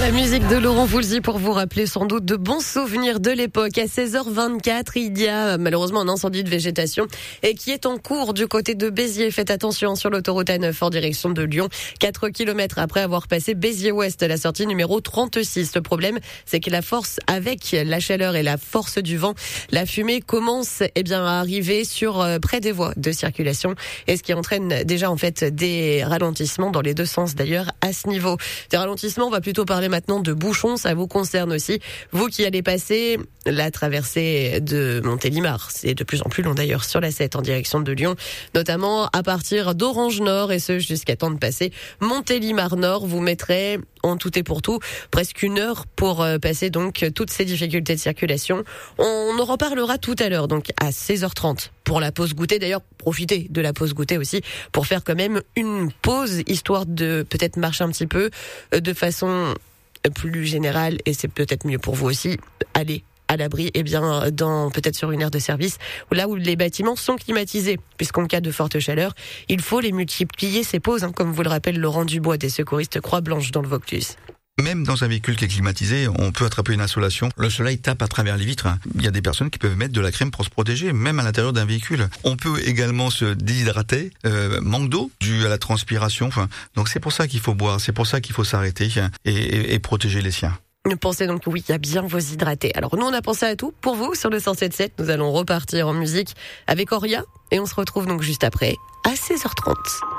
La musique de Laurent Voulzy pour vous rappeler sans doute de bons souvenirs de l'époque. À 16h24, il y a malheureusement un incendie de végétation et qui est en cours du côté de Béziers. Faites attention sur l'autoroute A9 en direction de Lyon. 4 km après avoir passé Béziers-Ouest, la sortie numéro 36. Le problème, c'est que la force avec la chaleur et la force du vent, la fumée commence à arriver sur près des voies de circulation et ce qui entraîne déjà en fait des ralentissements dans les deux sens d'ailleurs à ce niveau. Des ralentissements, on va plutôt parler maintenant de bouchons, ça vous concerne aussi. Vous qui allez passer la traversée de Montélimar, c'est de plus en plus long d'ailleurs sur la 7 en direction de Lyon, notamment à partir d'Orange Nord et ce jusqu'à temps de passer Montélimar Nord. Vous mettrez en tout et pour tout presque 1 heure pour passer donc toutes ces difficultés de circulation. On en reparlera tout à l'heure donc à 16h30 pour la pause goûter. D'ailleurs, profitez de la pause goûter aussi pour faire quand même une pause histoire de peut-être marcher un petit peu de façon plus générale et c'est peut-être mieux pour vous aussi. Allez à l'abri, dans peut-être sur une aire de service, là où les bâtiments sont climatisés, puisqu'en cas de forte chaleur, il faut les multiplier ces pauses, comme vous le rappelle Laurent Dubois des secouristes Croix-Blanche dans le Vaucluse. Même dans un véhicule qui est climatisé, on peut attraper une insolation. Le soleil tape à travers les vitres. Il y a des personnes qui peuvent mettre de la crème pour se protéger, même à l'intérieur d'un véhicule. On peut également se déshydrater, manque d'eau dû à la transpiration. Donc c'est pour ça qu'il faut boire, c'est pour ça qu'il faut s'arrêter et protéger les siens. Pensez donc oui, à bien vous hydrater. Alors nous on a pensé à tout pour vous sur le 107.7. Nous allons repartir en musique avec Oria et on se retrouve donc juste après à 16h30.